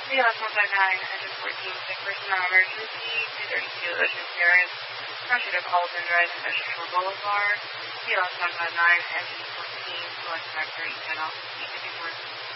CLS 159, engine 14, sick personnel emergency, 232 Ocean Terrace, pressure to Colton Drive, Ocean Shore Boulevard, CLS 159, engine 14, select factory, 10 Alpha C 54.